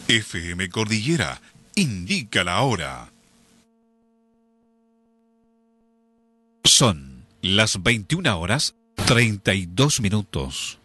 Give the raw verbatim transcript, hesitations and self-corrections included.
F M Cordillera indica la hora. Son las veintiuna horas treinta y dos minutos.